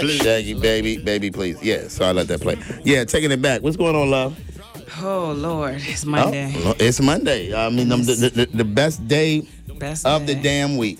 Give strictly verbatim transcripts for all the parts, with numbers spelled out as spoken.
Shaggy, baby, baby, please. Yeah, so I let that play. Yeah, taking it back. What's going on, love? Oh, Lord. It's Monday. Oh, it's Monday. I mean, the, the, the, the best day Best of day. the damn week.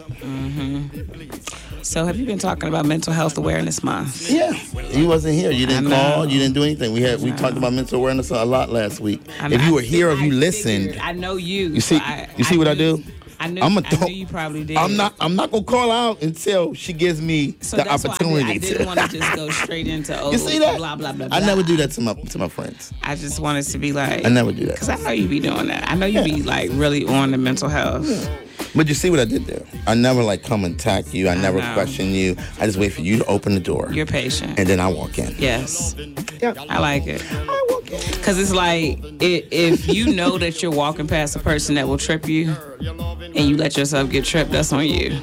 Mm-hmm. So have you been talking about Mental Health Awareness Month? Yeah. You wasn't here. You didn't I know. call. You didn't do anything. We had we I talked know. about mental awareness a lot last week. I know. If you were I here, if figured- you I listened, figured- I know you. you see, so I, you see what I knew- do? I knew, I'm a I th- knew you probably did. I'm not. I'm not gonna call out until she gives me So the that's opportunity why I, did, I to. didn't want to just go straight into oh, You see that? blah, blah, blah, blah. I never do that to my to my friends. I just wanted to be like. I never do that. Because I know you be doing that. I know you be like really on the mental health. But you see what I did there? I never like come and attack you. I, I never know. question you. I just wait for you to open the door. You're patient. And then I walk in. Yes. Yeah. I like it. I walk in. Because it's like, i if you know that you're walking past a person that will trip you and you let yourself get tripped, that's on you.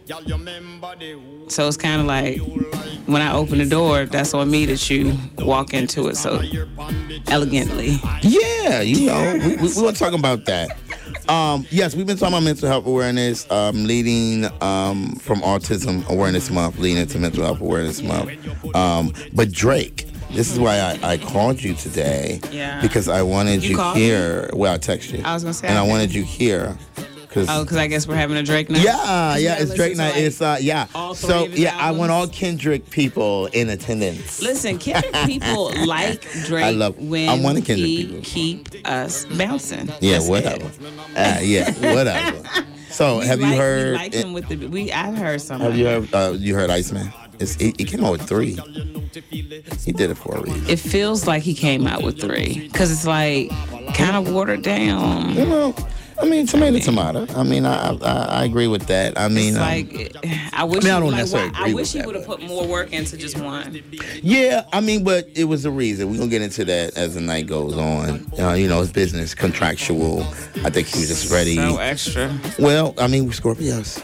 So it's kind of like, when I open the door, that's on me that you walk into it so elegantly. Yeah, you know, we, we, we were talking about that. Um, yes, we've been talking about mental health awareness, um, leading um, from Autism Awareness Month, leading into Mental Health Awareness Month. Um, but Drake, this is why I, I called you today. Yeah. Because I wanted You you, called here. Well, I texted you. I was gonna say, And I I did. wanted you here. Cause, Oh, because I guess we're having a Drake night? yeah, yeah, gotta it's Drake listen to, night. like, It's uh, yeah. all three So of his yeah, I want all albums? Kendrick people in attendance. Listen, Kendrick people like Drake I love- when I'm one of Kendrick he people. keep us bouncing. Yeah, That's whatever. it. Uh, yeah, whatever. So We have like, you heard? We like him with the. We I've heard some. Have you heard? Uh, you heard Iceman? It's, he, he came out with three. He did it for a reason. It feels like he came out with three because it's like kind of watered down. You know, I mean, tomato, tomato. I mean, I, I I agree with that. I mean, It's um, like I wish. I mean, I he, don't like, necessarily why- agree I with wish he that, would have but- put more work into just one. yeah, I mean, but it was a reason. We're gonna get into that as the night goes on. Uh, you know, his business contractual. I think he was just ready. So extra. Well, I mean, we're Scorpios.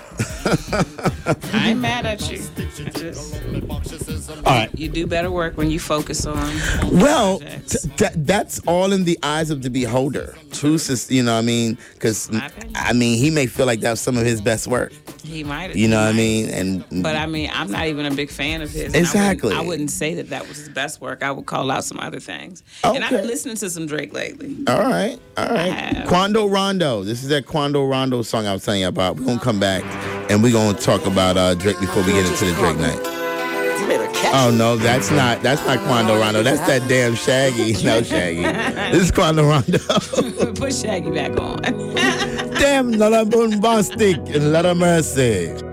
I ain't mad at you. I just All right. you do better work when you focus on. Well, projects. t- t- that's all in the eyes of the beholder. Truth is, you know what I mean? Because, My opinion. I mean, he may feel like that was some of his best work. He might. You know he what I might. mean? And But I mean, I'm not even a big fan of his. and I Exactly. wouldn't, I wouldn't say that that was his best work. I would call out some other things. And I've been Okay. listening to some Drake lately. all right, all right. have. Quando Rondo. This is that Quando Rondo song I was telling you about. We're going to come back and we're going to talk about uh, Drake before we get into the Drake night. You better catch Oh, no, that's not that's not Quando Rondo. That's that damn Shaggy. No, Shaggy. This is Quando Rondo. Put Shaggy back on. Damn, lot of bombastic and lot of mercy.